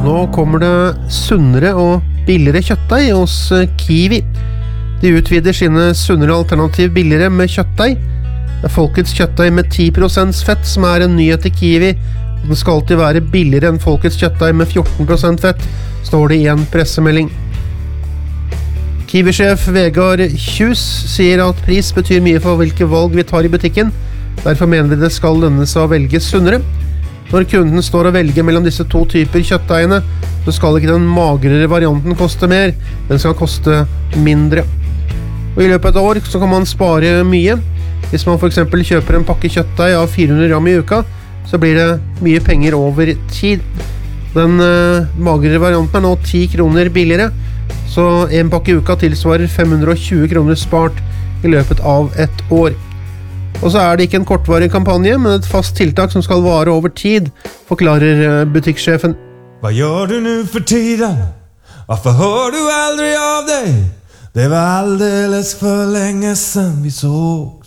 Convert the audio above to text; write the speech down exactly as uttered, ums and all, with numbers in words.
Nå kommer det sunnere og billigere kjøttdeig hos Kiwi. De utvider sine sunnere alternativ billigere med kjøttdeig. Det er folkets kjøttdeig med ti prosent fett som er en nyhet i Kiwi. Den skal alltid være billigere enn folkets kjøttdeig med fjorten prosent fett, står det i en pressemelding. Kiwi-sjef Vegard Kjus sier at pris betyr mye for hvilke valg vi tar i butikken. Derfor mener vi det skal lønne seg å velge sunnere. Når kunden står og velger mellom disse to typer kjøttdeigene, så skal ikke den magrere varianten koste mer, den skal koste mindre. Og i løpet av et år så kan man spare mye. Hvis man for eksempel kjøper en pakke kjøttdeig av fire hundre gram i uka, så blir det mye penger over tid. Den uh, magrere varianten er nå ti kroner billigere, så en pakke i uka tilsvarer fem hundre og tjue kroner spart i løpet av et år. Og så er det ikke en kortvarig kampanje, men et fast tiltak som skal vare over tid, forklarer butikksjefen. Hva gjør du nu for tiden? Hvorfor hör du aldrig av deg? Det var alldeles for lenge siden vi såg.